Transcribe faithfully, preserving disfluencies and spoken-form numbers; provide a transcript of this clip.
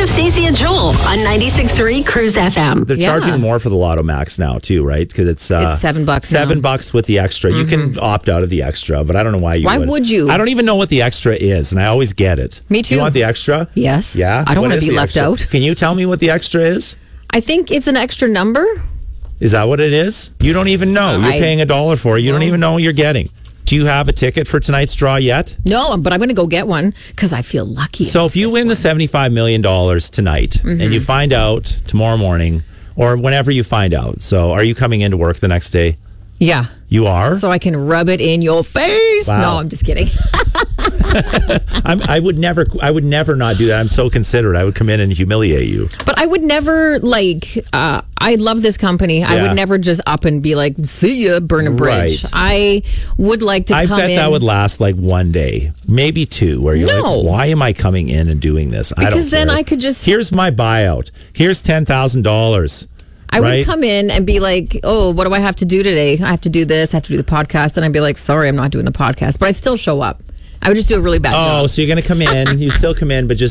of Stacey and Joel on ninety-six point three Cruise F M. They're Yeah. charging more for the Lotto Max now too, right? Because it's uh, It's seven bucks Seven now. bucks with the extra. You can opt out of the extra, but I don't know why you. Why would. would you? I don't even know what the extra is, and I always get it. Me Do you too. want the extra? Yes. Yeah. I don't What want to is be the left extra? out. Can you tell me what the extra is? I think it's an extra number. Is that what it is? You don't even know. You're I- paying a dollar for it. You don't even know what you're getting. Do you have a ticket for tonight's draw yet? No, but I'm going to go get one because I feel lucky. So if you win the seventy-five million dollars tonight Mm-hmm. and you find out tomorrow morning or whenever you find out, so are you coming into work the next day? Yeah. You are? So I can rub it in your face. Wow. No, I'm just kidding. I'm, I would never, I would never not do that. I'm so considerate. I would come in and humiliate you. But I would never, like, uh, I love this company. I Yeah. would never just up and be like, see ya, burn a bridge. Right. I would like to I come bet in. that would last like one day, maybe two, where you're No. like, why am I coming in and doing this? I don't Because then care. I could just- Here's my buyout. Here's ten thousand dollars. I would right? come in and be like, oh, what do I have to do today? I have to do this. I have to do the podcast. And I'd be like, sorry, I'm not doing the podcast. But I still show up. I would just do a really bad job. Oh, so you're going to come in, you still come in, but just